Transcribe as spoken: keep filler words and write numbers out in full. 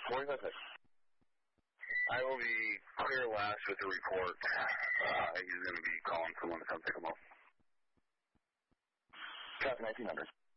forty-five six. I will be clear last with the report. Uh, he's going to be calling someone to come pick him up. Copy, nineteen hundred.